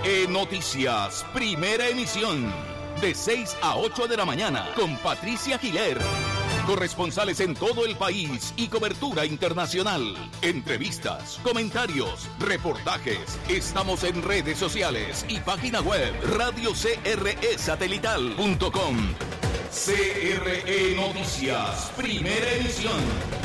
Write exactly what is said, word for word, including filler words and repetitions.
E Noticias, primera emisión, de seis a ocho de la mañana, con Patricia Giler. Corresponsales en todo el país y cobertura internacional. Entrevistas, comentarios, reportajes. Estamos en redes sociales y página web radio c r e satelital punto com. C R E Noticias, primera emisión.